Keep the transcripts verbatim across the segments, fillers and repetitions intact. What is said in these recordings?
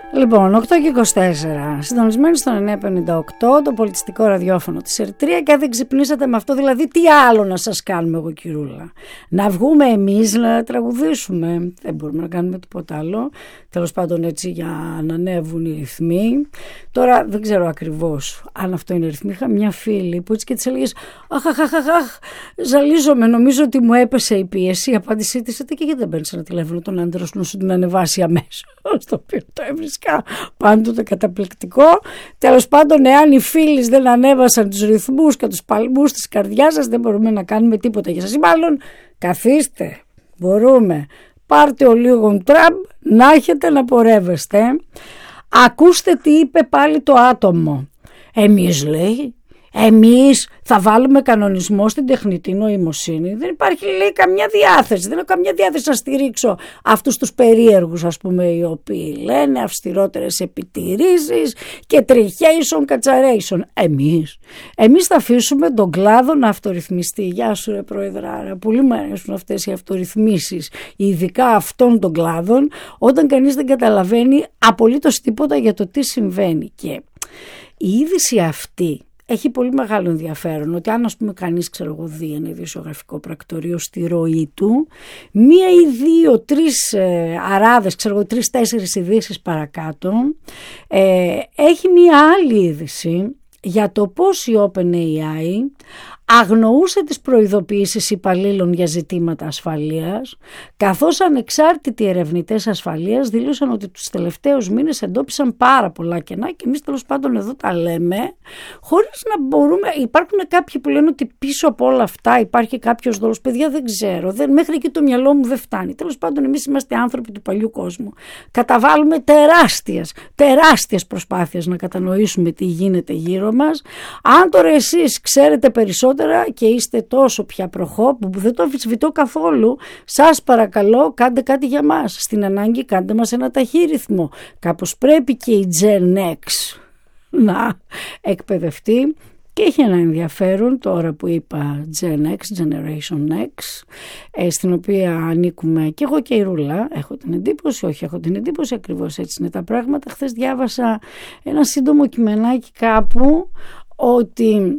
Λοιπόν, οκτώ και είκοσι τέσσερα, συντονισμένοι στον εννιά πενήντα οκτώ, το πολιτιστικό ραδιόφωνο της Ερυθρία, και αν δεν ξυπνήσατε με αυτό, δηλαδή τι άλλο να σας κάνουμε εγώ, κυρούλα? Να βγούμε εμείς να τραγουδήσουμε? Δεν μπορούμε να κάνουμε τίποτα άλλο. Τέλος πάντων, έτσι, για να ανέβουν οι ρυθμοί. Τώρα δεν ξέρω ακριβώς αν αυτό είναι ρυθμοί. Είχα μια φίλη που έτσι και της έλεγες αχ, αχ, αχ, αχ, ζαλίζομαι, νομίζω ότι μου έπεσε η πίεση. Η απάντησή της ήταν: και γιατί δεν παίρνεις ένα τηλέφωνο τον άντρα σου να σου την ανεβάσει αμέσως? Στο οποίο το έβρισκα πάντοτε καταπληκτικό. Τέλος πάντων, εάν οι φίλοι δεν ανέβασαν τους ρυθμούς και τους παλμούς της καρδιάς σας, δεν μπορούμε να κάνουμε τίποτα για σας. Ή μάλλον καθίστε, μπορούμε. Πάρτε ο λίγον τραμπ, να έχετε να πορεύεστε. Ακούστε τι είπε πάλι το άτομο. Εμείς, λέει, εμείς θα βάλουμε κανονισμό στην τεχνητή νοημοσύνη. Δεν υπάρχει, λέει, καμιά διάθεση. Δεν έχω καμιά διάθεση να στηρίξω αυτούς τους περίεργους, ας πούμε, οι οποίοι λένε αυστηρότερες επιτηρήσεις και τριχέισον, κατσαρέισον. Εμείς, εμείς θα αφήσουμε τον κλάδο να αυτορυθμιστεί. Γεια σου, ρε Προεδράρα. Πολύ μου αρέσουν αυτές οι αυτορυθμίσεις, ειδικά αυτών των κλάδων, όταν κανείς δεν καταλαβαίνει απολύτως τίποτα για το τι συμβαίνει. Και η είδηση αυτή έχει πολύ μεγάλο ενδιαφέρον, ότι αν, ας πούμε, κανείς, ξέρω εγώ, δει ένα ειδησιογραφικό πρακτορείο στη ροή του, μία ή δύο, τρεις ε, αράδες, ξέρω εγώ, τρεις-τέσσερις ειδήσεις παρακάτω, ε, έχει μία άλλη είδηση για το πώς η OpenAI αγνοούσε τις προειδοποιήσεις υπαλλήλων για ζητήματα ασφαλείας, καθώς ανεξάρτητοι ερευνητές ασφαλείας δήλωσαν ότι τους τελευταίους μήνες εντόπισαν πάρα πολλά κενά, και εμείς τέλος πάντων εδώ τα λέμε χωρίς να μπορούμε. Υπάρχουν κάποιοι που λένε ότι πίσω από όλα αυτά υπάρχει κάποιος δόλος. Παιδιά, δεν ξέρω, δεν, μέχρι εκεί το μυαλό μου δεν φτάνει. Τέλος πάντων, εμείς είμαστε άνθρωποι του παλιού κόσμου. Καταβάλουμε τεράστιες, τεράστιες προσπάθειες να κατανοήσουμε τι γίνεται γύρω μας. Αν τώρα εσείς ξέρετε περισσότερο και είστε τόσο πια προχώ που δεν το αμφισβητώ καθόλου, σας παρακαλώ, κάντε κάτι για μας. Στην ανάγκη κάντε μας ένα ταχύρυθμο. Κάπως πρέπει και η Gen X να εκπαιδευτεί. Και έχει ένα ενδιαφέρον τώρα που είπα Gen X, Generation X, ε, στην οποία ανήκουμε και εγώ και η Ρούλα. Έχω την εντύπωση, όχι έχω την εντύπωση, ακριβώς έτσι είναι τα πράγματα. Χθες διάβασα ένα σύντομο κειμενάκι κάπου ότι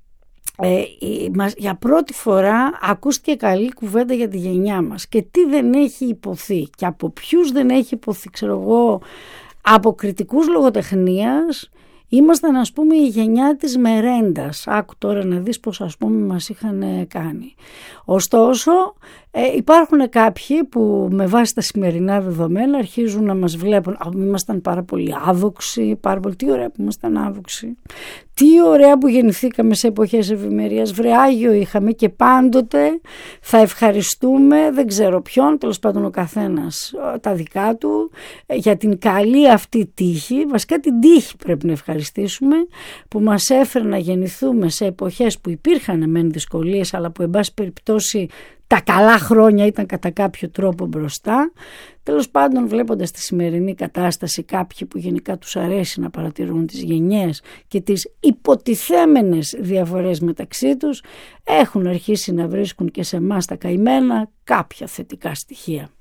Ε, για πρώτη φορά ακούστηκε καλή κουβέντα για τη γενιά μας και τι δεν έχει υποθεί και από ποιους δεν έχει υποθεί. Ξέρω εγώ, από κριτικούς λογοτεχνίας ήμασταν, ας πούμε, η γενιά της μερέντας. Άκου τώρα να δεις πως, ας πούμε, μας είχαν κάνει. Ωστόσο ε, υπάρχουν κάποιοι που με βάση τα σημερινά δεδομένα αρχίζουν να μας βλέπουν. Α, ήμασταν πάρα πολύ άδοξοι, πάρα πολύ. Τι ωραία που ήμασταν άδοξοι. Τι ωραία που γεννηθήκαμε σε εποχές ευημερίας. Βρε, Άγιο είχαμε και πάντοτε θα ευχαριστούμε, δεν ξέρω ποιον, τέλος πάντων ο καθένας τα δικά του, για την καλή αυτή τύχη. Βασικά την τύχη πρέπει να ευχαριστήσουμε, που μας έφερε να γεννηθούμε σε εποχές που υπήρχαν μεν δυσκολίες, αλλά που εν πάση περιπτώσει τα καλά χρόνια ήταν κατά κάποιο τρόπο μπροστά. Τέλος πάντων, βλέποντας τη σημερινή κατάσταση, κάποιοι που γενικά τους αρέσει να παρατηρούν τις γενιές και τις υποτιθέμενες διαφορές μεταξύ τους, έχουν αρχίσει να βρίσκουν και σε εμάς τα καημένα κάποια θετικά στοιχεία.